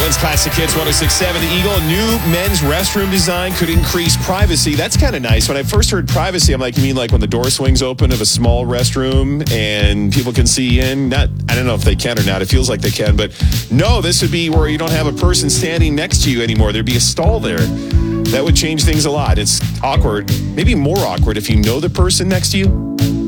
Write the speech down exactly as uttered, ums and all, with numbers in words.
One's Classic Hits one oh six point seven. The Eagle, a new men's restroom design could increase privacy. That's kind of nice. When I first heard privacy, I'm like, you mean like when the door swings open of a small restroom and people can see in? Not, I don't know if they can or not. It feels like they can. But no, this would be where you don't have a person standing next to you anymore. There'd be a stall there. That would change things a lot. It's awkward, maybe more awkward if you know the person next to you.